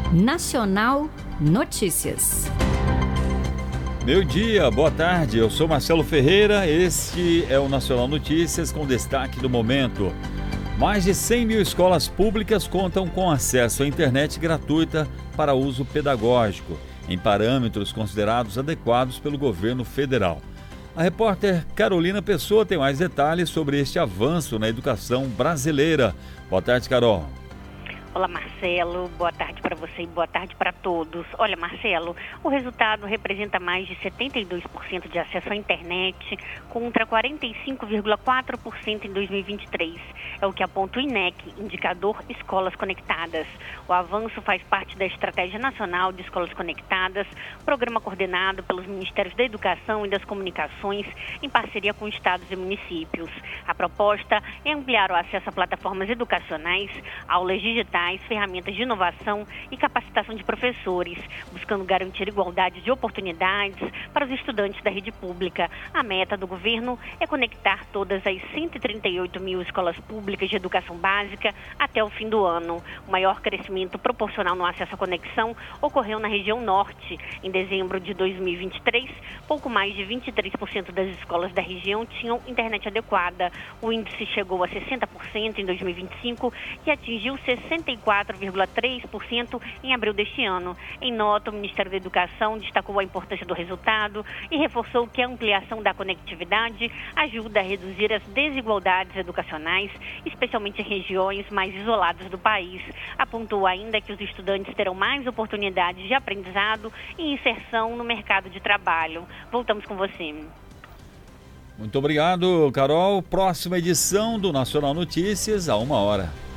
Nacional Notícias. Meio-dia, boa tarde, eu sou Marcelo Ferreira, este é o Nacional Notícias com destaque do momento. Mais de 100 mil escolas públicas contam com acesso à internet gratuita para uso pedagógico, em parâmetros considerados adequados pelo governo federal. A repórter Carolina Pessoa tem mais detalhes sobre este avanço na educação brasileira. Boa tarde, Carol. Olá, Marcelo. Boa tarde para você e boa tarde para todos. Olha, Marcelo, o resultado representa mais de 72% de acesso à internet contra 45,4% em 2023. É o que aponta o INEC, Indicador Escolas Conectadas. O avanço faz parte da Estratégia Nacional de Escolas Conectadas, programa coordenado pelos Ministérios da Educação e das Comunicações, em parceria com estados e municípios. A proposta é ampliar o acesso a plataformas educacionais, aulas digitais, ferramentas de inovação e capacitação de professores, buscando garantir igualdade de oportunidades para os estudantes da rede pública. A meta do governo é conectar todas as 138 mil escolas públicas de educação básica até o fim do ano. O maior crescimento proporcional no acesso à conexão ocorreu na região norte. Em dezembro de 2023, pouco mais de 23% das escolas da região tinham internet adequada. O índice chegou a 60% em 2025 e atingiu 64,3% em abril deste ano. Em nota, o Ministério da Educação destacou a importância do resultado e reforçou que a ampliação da conectividade ajuda a reduzir as desigualdades educacionais, especialmente em regiões mais isoladas do país. Apontou ainda que os estudantes terão mais oportunidades de aprendizado e inserção no mercado de trabalho. Voltamos com você. Muito obrigado, Carol. Próxima edição do Nacional Notícias, a 1 hora.